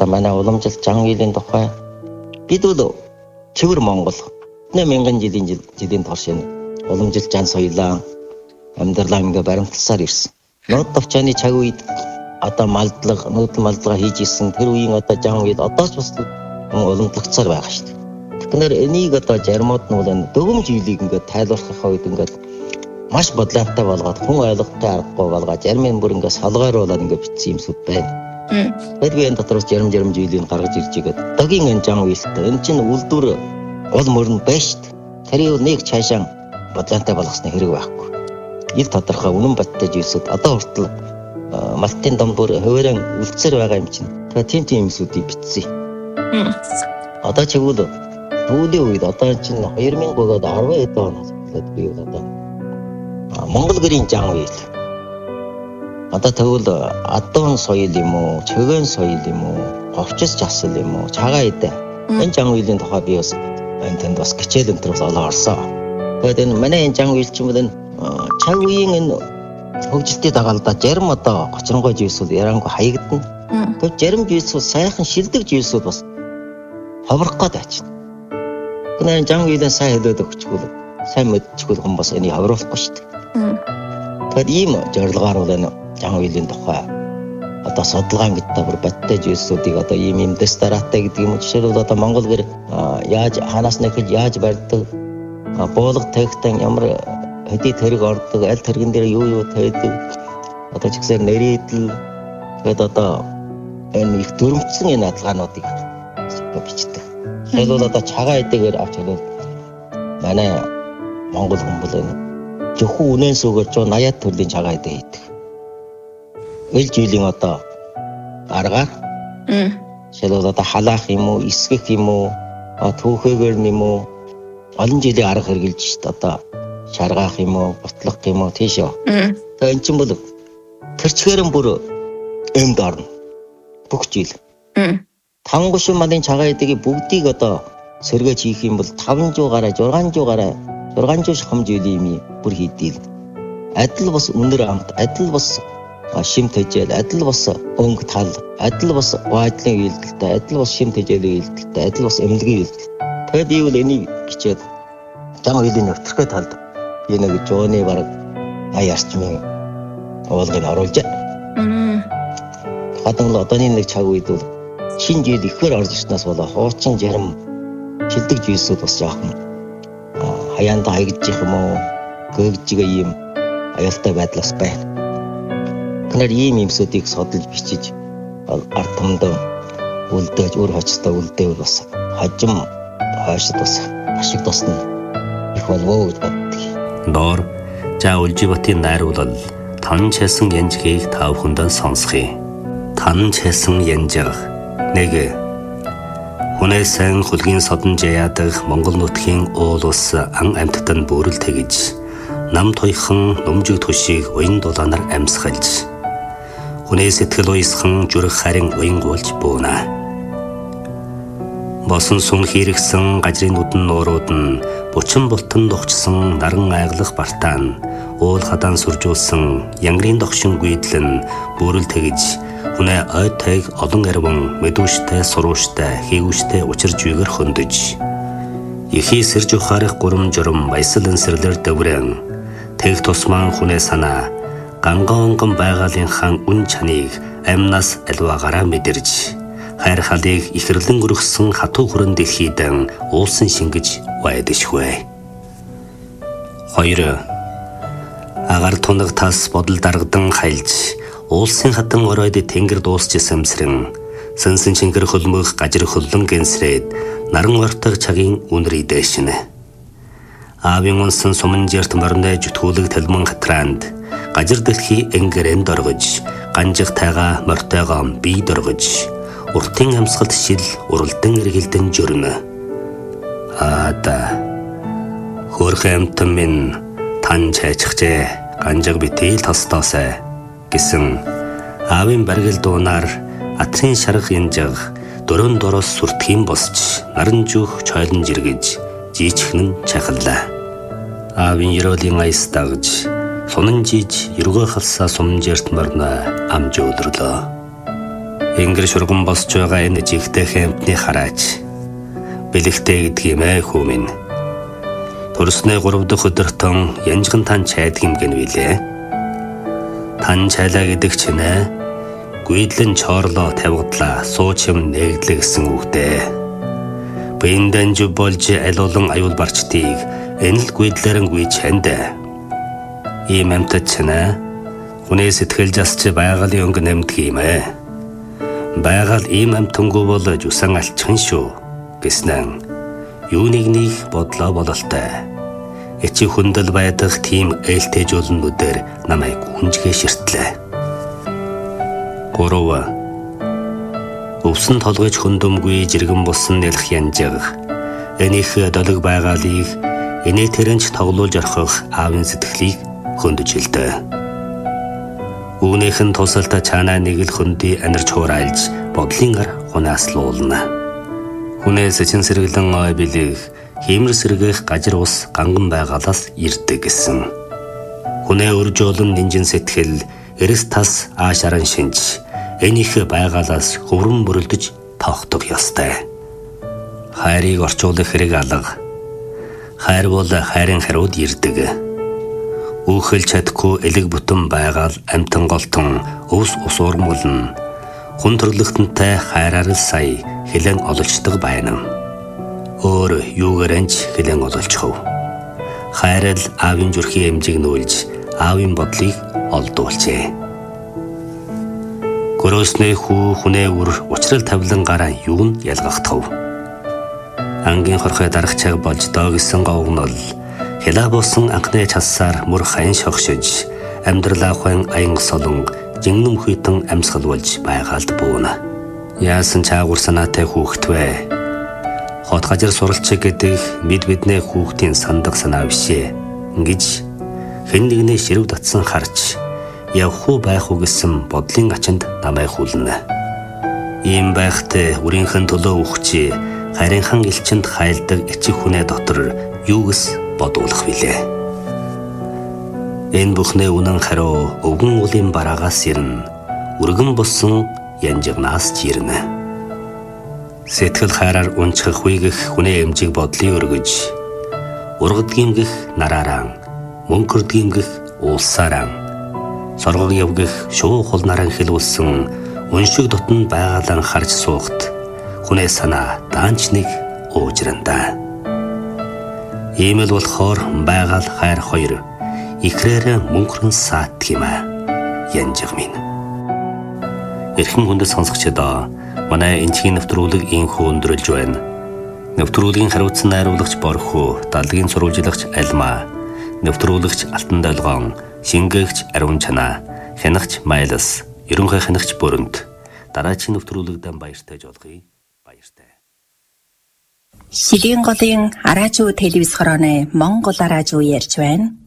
манай уламжлалт Жангүйлийн тухай бид бол цэвэр Монгол 1000 жилийн турш энэ уламжлалт жан соёлоо амьдралаа ингээ баримталсаар ирсэн. Нууд товчооны цаг үед одоо малдлага, нүүдэл малдлага хийж исэн тэр үеийн одоо жан үед одоо ч бас уламжлагцаар байгаа шүү дээ. Тэгэхээр энийг одоо жармууд нь бол энэ дөгөмж үеийг ингээ тайлбарлахын үед ингээ маш бодлоотой болгоод хүн ойлгохтой аргагүй болгоод жармын бүр ингээ салгааруулаад ингээ бичсэн юмсууд байна. Тэгэхээр би энэ дотроос жарм жилийг гаргаж ирж игээд догийн энэ жан үйлтэй энэ чинь үлдвэр гол мөрөнд байна шүү дээ. Тэрийг нэг цаашаа бодлоотой болгосны хэрэг байхгүй. Ил тодорхой үнэн баттай зүйлсүүд одоо хүртэл малтын домбөр хувааран үлдсээр байгаа юм чинь. Тэгээ тийм юмсуудыг бичсэн. Одоо чигвэл сүүлийн үед одоо чинь 2010-аад 10 хэд оноос эхлээд би одоо Монгол гэрийн жан үйл. Одоо тэгвэл адуун соёл юм уу, чөгөн соёл юм уу, говчс жасал юм уу, цагаан идэ. Энэ жан үйлийн тухай би бас энд бас хичээл өнтөрөөс олоо орсон. Тэгээд энэ манай энэ жан үйл чинь энэ цаг үеийн энэ хөгжилтийн дагаалда жарим одоо гочронгой зүйлсүүд ярангүй хаягдана. Тэгээд жарим зүйлсүүд сайхан шилдэг зүйлсүүд бас ховрох гээд байна. Гэнэ жан үйлийн сайн хэлээд өгчихвэл сайн мэдчихвэл хүн бас энийг ховруулахгүй шүү дээ. Тэгэхээр ийм зорилгоор бол энэ жан үйлийн тухай одоо судалгаан гэдэг бүр баттай зүйлсүүдийг одоо ийм дестаратай гэдэг юм жишээлбэл одоо Монгол гэр яаж ханаас нэхэж яаж барьдаг, буулга тавихтан ямар хэдий тэрэг ордог, аль тэрэгэн дээр юу тавьдаг, одоо ч гэсэн нэрийдэл тэгээд одоо энэ их дөрвөлжсөн энэ адалгаануудыг бичдэг. Жишээлбэл одоо цагаан эдэгээр авч хэлвэл манай Монгол хүмүүс энэ зөвхөн үнэн сүгээр 180 төрлийн цагаан эдэ хийдэг. Эл жилийн одоо аргаар жишээлбэл одоо халаах юм уу, эсгэх юм уу, түүхэгээр юм уу олон жилийн арга хэрглэж шít одоо шаргаах юм уу, бутлах юм уу тийш юу. Тэгээ эн чинь бол тэрчгээрэн бүр эмд орно. Бүх жил. 5 гушин малын цагаан эдэгийг бүгдийг одоо сэргээж хийх юм бол 500 гараа, 600 гараа, 600 шахам жилийн юм бүр хийдэг. Адил бас үнэр амт, адил бас шим тэжээл, адил бас өнгө тал, адил бас вайдлын үйлдэлтэй, адил бас шим тэжээлийн үйлдэлтэй, адил бас эмнэлгийн үйлдэл. Тэгээд ийм л энийг хичээд жан үйлийн нөхцөлтэй талд би нэг жооны баг 80 орчмын уулгыг оруулж. Хатан л одооний нэг цаг үед бол шинэ жил ихээр орж ирснээс болоо хуучин жарим шилдэг зүйлсүүд бас жоохон хаяанда хаягдчих юм уу, гэгжигээ ийм аюултай байдлаас байна. Тэгэхээр ийм юмсуудыг судалж бичиж ард түмэнд үлдээж өөр хочтой үлдээвэл бас хожим хойшд бас ашиг тусна их болов гэж боддог. Доор за Улжибатын найруулал тан чэсэн янжгийг та бүхэндээ сонсхий. Тан чэсэн янжиг нэг хүнээсэн хөлгийн содон жаяадах Монгол нутгийн уул ус ан амьтад нь бүрэл тэгж нам туйхан нөмжиг төшийг уян дулаанаар амьсгалж хүнээ сэтгэл уйсхан зүрх харин уянгуулж бууна. Босон сүн хэрэгсэн гажрын нүдэн нуурууд нь бучин бултан духчсан наран айглах бартаан уул хадаан сүржүүлсэн янгрын догшин гүйдлэн бүрэл тэгж хүнээ ойтойг олон арван мэдүүштэй сурууштай хийгүүштэй учирж үйгэр хөндөж ихий сэрж ухаарах гурам журам баясал энсэрлэр дэврэн тэг тусман хүнээ санаа гангонгон байгаалынхан үн чаныг амнаас альваагаараа мэдэрж хайр халыг ихэрлэн өргөссөн хатуу хүрэн дэлхийдэн уулсан шингэж байдашгүй. 2 агаар тунаг тас бодол даргадан хайлж уулсын хатан оройд тэнгэр дуусч самсрэн сэнсэн чингэр хөлмөх гажир хөллөн гэнсрээд наран ортог цагийн үнэр идэшнэ. Аавын унсан суманжирт морнэ зүтгүүлэг талман хатраанд гажир дэлхий энгэрэн доргож ганжиг тайга мортойгоо бий доргож уртын амьсгалт шил уралдан эргэлдэн жөрнө. Аада хөрх амтан минь тан чайчхжээ ганжиг битэл тостоосай гэсэн аавын баргил дуунаар атрын шарах янжиг дөрөн дороос сүртхийн босч наран жүүх чойлон жиргэж жийчихнэн чахаллаа. Аавын ерөөлийн аяс дагж сунан жиж ергөө халсаа сумжирт морно амж өдөрлөө. Ингэр шурган босч байгаа энэ жигтэй хэмтний хараач. Бэлэгтэй гэдэг юм ээ хүү минь. Төрснөө 3 дахь өдөртөн янжган тан чайдаг юм гэн вилээ. Тан чайлаа гэдэг чинь гүйдлэн чоорлоо тавигдлаа сууч юм нээгдлээ гэсэн үгтэй. Бинданж болж алуулан аюул барчдыг энэ л гүйдлэрэн гүйж хандаа. Ийм амтад чинь хүний сэтгэл засч байгалийн өнгө нэмдэг юм ээ. Байгаль ийм амтангүй бол жусан алчхан шүү гэснэн юуныг нэг бодлоо бололтой. Эцэг хүндэл байдаг тийм ээлтэй жолнуудээр намайг гүнжгээ ширтлээ. 3. Өвсөн толгойч хөндөмгүй жиргэн бусан нэлэх янжиг. Энийх долог байгаалыг инээтерэнч тоглуулж орхох аавын сэтгэлийг хөндөж хэлдэг. Үүнийхэн тусалта чанаа нэг л хөндөй анирч хуурайлж бодлын гар хунааслуулна. Хүнээс чин сэргэлэн ой билих хиймэр сэргэх гажир ус ганган байгалаас ирдэг гэсэн. Хүнээ өржөөлөн нинжин сэтгэл эрэс тас аашаран шинж энийх байгалаас хөврөн бүрэлдэж тоохдог ёстой. Хайрыг орчуулах хэрэг алга. Хайр бол хайрын хариуд ирдэг. Үхэл чадгүй элэг бүтэн байгаал амтан голтон өвс усуурмулна. Хүн төрлөختөнтэй хайраар л сая хэлэн ололцдог байна. Өөр юугаарч хэлэн ололцох. Хайрал аавын зүрхийн эмжиг нүүлж аавын бодлыг олдуулжээ. Гөрөөснөө хүнээ үр учрал тавлан гараа юу нь ялгахдав. Ангийн хорхой дарагчааг болж доо гэсэн говнол хилаа буусан анхны чассаар мөр хайн шогшиж амьдралаа хайн аян солон жингэн хүйтэн амьсгалуулж байгаалд бууна. Яасан чаагур санаатай хүүхдвэ. Хот гажир суралцэг гэдэг биднээ хүүхдийн сандаг санаа бишээ. Ингэж хэн нэгнээ ширв татсан харж явах уу байх уу гэсэн бодлын ачинд намайг хүлнэ. Ийм байхтай үрийнхэн төлөө үхчи харинхан элчинд хайлдаг эцэг хүнээ дотор юугс бодуулах билээ. Энэ бүхнээ үнэн хариу өвгөн улын бараагаас ирнэ. Үргэн болсон янжигнаас чирнэ. Сэтгэл хайраар унчхах үегэх хүнээ эмжиг бодлыг өргөж ургадгиймгэх нараараа мөнхөрдгиймгэх уулсаараа соргог явгэх шуу хулнараа хэлүүлсэн уншиг дотн байгаалан харж суухт хүнээ санаа даанч нэг уужрандаа. Ийм л болохоор байгаль хайр хоёр ихрээр мөнхрөн саат гэмэ янжиг минь. Эрхэм хүндэт сонсогчдоо манай энчгийн нэвтрүүлэг инхүү өндөрлж байна. Нэвтрүүлгийн хариуцсан найруулагч Борхоо, далгийн сурвалжлагч Алмаа, нэвтрүүлэгч Алтан Долгоон, шингээгч Ариун Чанаа, хянагч Майлас, ерөнхий хянагч Бүрэнт. Дараагийн нэвтрүүлэгдэн баяртай жолгоё. Баяртай. Шилийн голын араажуу телевиз хорооны Монгол араажуу ярьж байна.